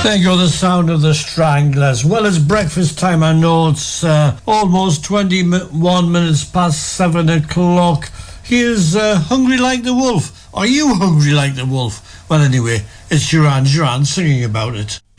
There you go, the sound of the Stranglers. Well, it's breakfast time. I know it's almost 21 minutes past 7 o'clock. Here's Hungry Like the Wolf. Are you hungry like the wolf? Well, anyway, it's Duran Duran singing about it.